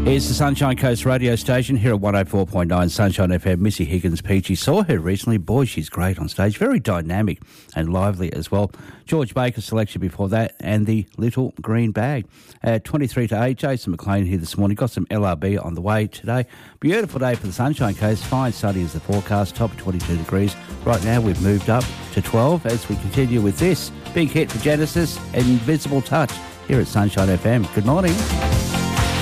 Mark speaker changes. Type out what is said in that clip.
Speaker 1: It's the Sunshine Coast radio station here at 104.9 Sunshine FM. Missy Higgins Peachy, saw her recently. Boy, she's great on stage. Very dynamic and lively as well. George Baker's selection before that and the Little Green Bag. At 23 to 8, Jason McLean here this morning. Got some LRB on the way today. Beautiful day for the Sunshine Coast. Fine sunny is the forecast. Top of 22 degrees. Right now we've moved up to 12 as we continue with this big hit for Genesis, Invisible Touch, here at Sunshine FM. Good morning.